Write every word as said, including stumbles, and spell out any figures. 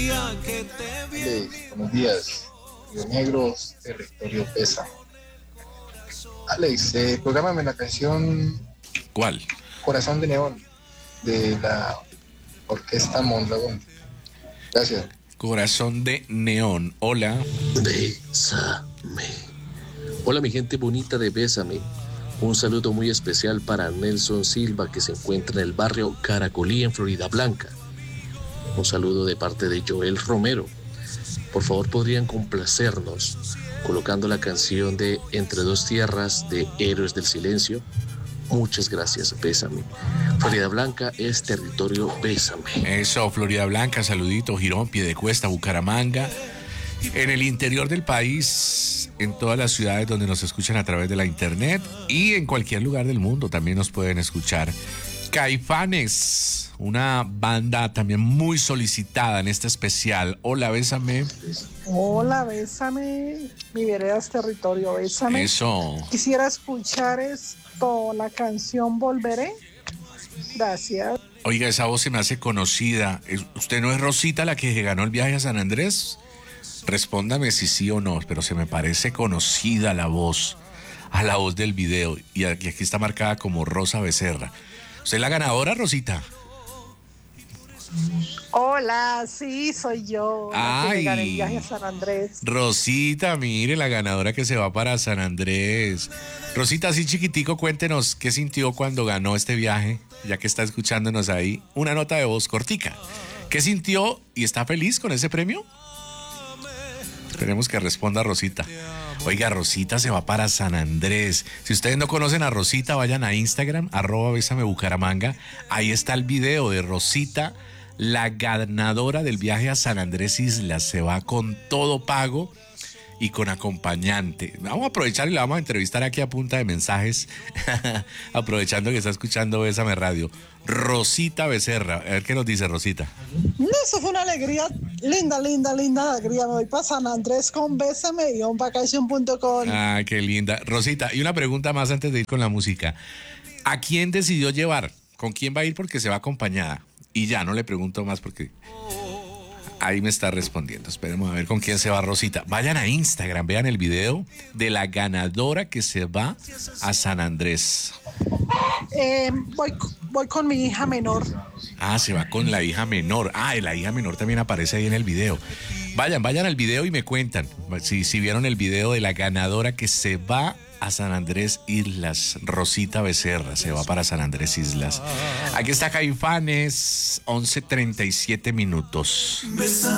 Eh, buenos días, Río Negros, territorio Pesa. Alex, eh, prográmame la canción ¿Cuál? Corazón de Neón, de la Orquesta Mondragón. Gracias. Corazón de Neón. Hola. Bésame. Hola mi gente bonita de Bésame. Un saludo muy especial para Nelson Silva, que se encuentra en el barrio Caracolí, en Florida Blanca. Un saludo de parte de Joel Romero. Por favor, podrían complacernos colocando la canción de Entre dos tierras de Héroes del Silencio. Muchas gracias, Bésame. Florida Blanca es territorio Bésame. Eso, Florida Blanca, saludito, Girón, Piedecuesta, Bucaramanga. En el interior del país, en todas las ciudades donde nos escuchan a través de la internet y en cualquier lugar del mundo también nos pueden escuchar. Caifanes, una banda también muy solicitada en este especial. Hola, Bésame. Hola, Bésame. Mi vereda es territorio, Bésame. Eso. Quisiera escuchar esto, la canción Volveré. Gracias. Oiga, esa voz se me hace conocida. ¿Usted no es Rosita la que ganó el viaje a San Andrés? Respóndame si sí o no, pero se me parece conocida la voz, a la voz del video. Y aquí, aquí está marcada como Rosa Becerra. ¿Usted es la ganadora, Rosita? Hola, sí, soy yo. La que Ay, gané el viaje a San Andrés. Rosita, mire, la ganadora que se va para San Andrés. Rosita, así chiquitico, cuéntenos qué sintió cuando ganó este viaje, ya que está escuchándonos ahí. Una nota de voz cortica. ¿Qué sintió y está feliz con ese premio? Esperemos que responda Rosita. Oiga, Rosita se va para San Andrés. Si ustedes no conocen a Rosita, vayan a Instagram, arroba Bésame Bucaramanga. Ahí está el video de Rosita, la ganadora del viaje a San Andrés Islas. Se va con todo pago y con acompañante. Vamos a aprovechar y la vamos a entrevistar aquí a punta de mensajes, aprovechando que está escuchando Bésame Radio. Rosita Becerra, a ver qué nos dice Rosita. Eso fue una alegría, linda, linda, linda alegría. Me voy para San Andrés con Bésame y on vacation punto com. Ah, qué linda. Rosita, y una pregunta más antes de ir con la música. ¿A quién decidió llevar? ¿Con quién va a ir? Porque se va acompañada. Y ya, no le pregunto más porque ahí me está respondiendo. Esperemos a ver con quién se va Rosita. Vayan a Instagram, vean el video de la ganadora que se va a San Andrés. Eh, voy, voy con mi hija menor. Ah, se va con la hija menor. Ah, y la hija menor también aparece ahí en el video. Vayan, vayan al video y me cuentan si, si vieron el video de la ganadora que se va a San Andrés Islas. Rosita Becerra se va para San Andrés Islas. Aquí está Caifanes, once treinta y siete minutos. Bésame.